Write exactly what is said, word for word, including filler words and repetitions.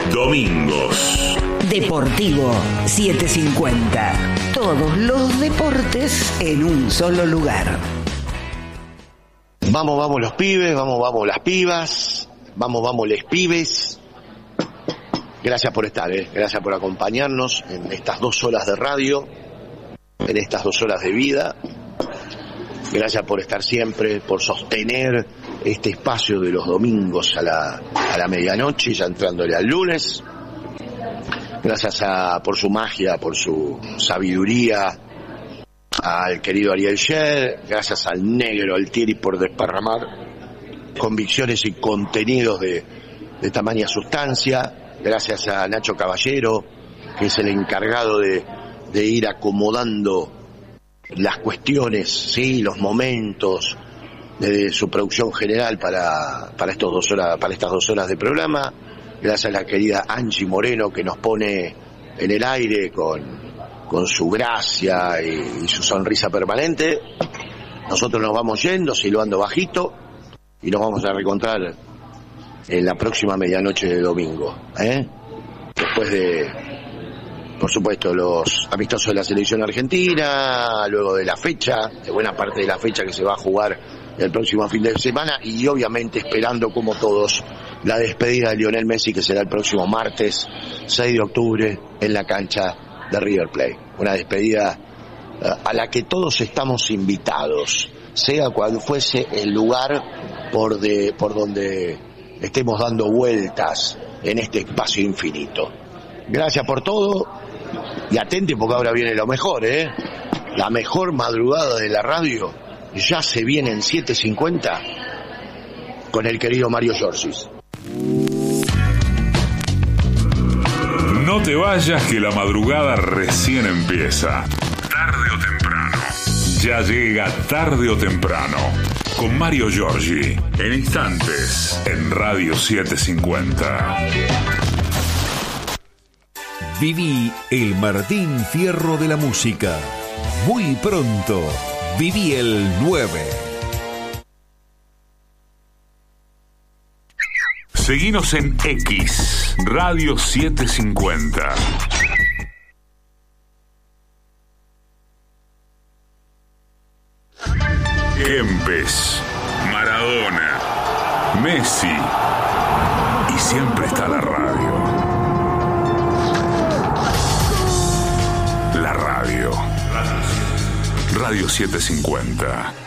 Domingos. Deportivo setecientos cincuenta. Todos los deportes en un solo lugar. Vamos, vamos los pibes, vamos, vamos las pibas, vamos, vamos les pibes. Gracias por estar, ¿eh? Gracias por acompañarnos en estas dos horas de radio, en estas dos horas de vida. Gracias por estar siempre, por sostener este espacio de los domingos a la, a la medianoche, ya entrándole al lunes. Gracias a, por su magia, por su sabiduría, al querido Ariel Sher, gracias al negro Altieri por desparramar convicciones y contenidos de, de tamaña sustancia, gracias a Nacho Caballero, que es el encargado de, de ir acomodando las cuestiones, sí, los momentos de su producción general para, para, estos dos horas, para estas dos horas de programa. Gracias a la querida Angie Moreno, que nos pone en el aire con, con su gracia y, y su sonrisa permanente. Nosotros nos vamos yendo, silbando bajito, y nos vamos a reencontrar en la próxima medianoche de domingo, ¿eh? Después de, por supuesto, los amistosos de la selección argentina, luego de la fecha, de buena parte de la fecha que se va a jugar el próximo fin de semana, y obviamente esperando, como todos, la despedida de Lionel Messi, que será el próximo martes seis de octubre en la cancha de River Plate. Una despedida uh, a la que todos estamos invitados, sea cual fuese el lugar por, de, por donde estemos dando vueltas en este espacio infinito. Gracias por todo y atente, porque ahora viene lo mejor, ¿eh? La mejor madrugada de la radio ya se viene en siete cincuenta con el querido Mario Giorgis. No te vayas, que la madrugada recién empieza. Tarde o temprano. Ya llega Tarde o Temprano con Mario Giorgi. En instantes, en Radio setecientos cincuenta. Viví el Martín Fierro de la música. Muy pronto, viví el nueve. Seguinos en X, Radio setecientos cincuenta. Kempes, Maradona, Messi, y siempre está la radio. La radio. Radio setecientos cincuenta.